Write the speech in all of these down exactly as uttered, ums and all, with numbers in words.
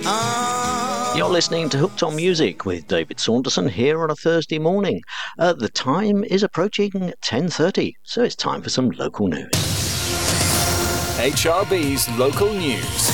You're listening to Hooked on Music with David Saunderson here on a Thursday morning. Uh, the time is approaching ten thirty, so it's time for some local news. H R B's local news.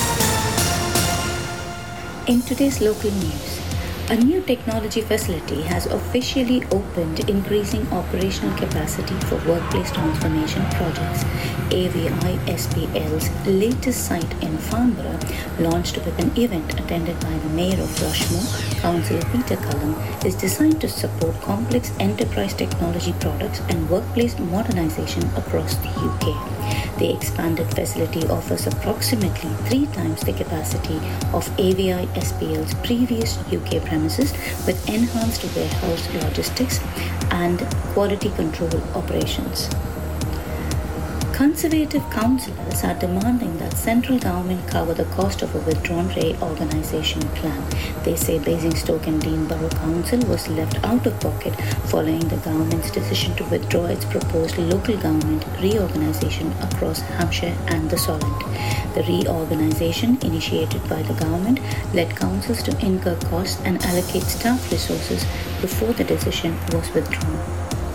In today's local news, a new technology facility has officially opened, increasing operational capacity for workplace transformation projects. A V I S P L's latest site in Farnborough launched with an event attended by the Mayor of Rushmore, Councillor Peter Cullen, is designed to support complex enterprise technology products and workplace modernization across the U K. The expanded facility offers approximately three times the capacity of A V I S P L's previous U K premises, with enhanced warehouse logistics and quality control operations. Conservative councillors are demanding that central government cover the cost of a withdrawn reorganisation plan. They say Basingstoke and Dean Borough Council was left out of pocket following the government's decision to withdraw its proposed local government reorganisation across Hampshire and the Solent. The reorganisation, initiated by the government, led councils to incur costs and allocate staff resources before the decision was withdrawn.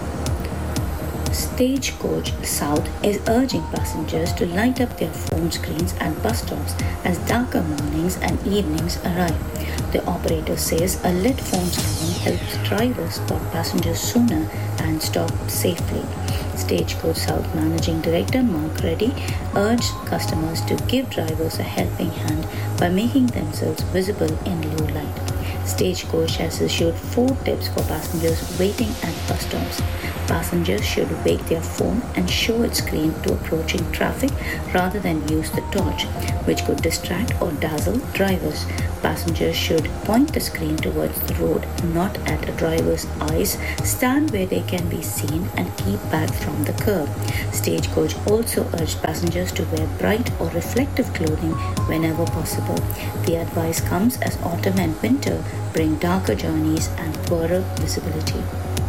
Stagecoach South is urging passengers to light up their phone screens at bus stops as darker mornings and evenings arrive. The operator says a lit phone screen helps drivers spot passengers sooner and stop safely. Stagecoach South Managing Director Mark Reddy urged customers to give drivers a helping hand by making themselves visible in low light. Stagecoach has issued four tips for passengers waiting at bus stops. Passengers should wake their phone and show its screen to approaching traffic rather than use the torch, which could distract or dazzle drivers. Passengers should point the screen towards the road, not at a driver's eyes, stand where they can be seen, and keep back from the curb. Stagecoach also urged passengers to wear bright or reflective clothing whenever possible. The advice comes as autumn and winter bring darker journeys and poorer visibility.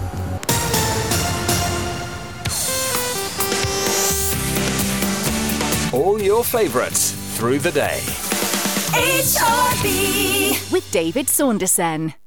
All your favourites through the day. H R B with David Saunderson.